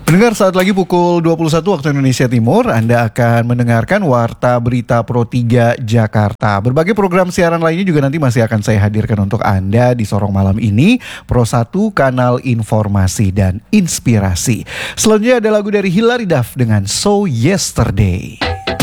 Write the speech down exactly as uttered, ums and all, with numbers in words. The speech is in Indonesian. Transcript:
Pendengar, saat lagi pukul dua puluh satu waktu Indonesia Timur, Anda akan mendengarkan Warta Berita Pro tiga Jakarta. Berbagai program siaran lainnya juga nanti masih akan saya hadirkan untuk Anda di Sorong Malam ini. Pro satu, kanal informasi dan inspirasi. Selanjutnya ada lagu dari Hilary Duff dengan So Yesterday.